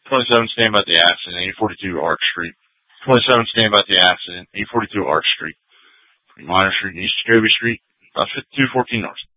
27, stand by the accident, 842 Arch Street. 27, stand by the accident, 842 Arch Street. Minor Street, East Jacoby Street, about 5214 North.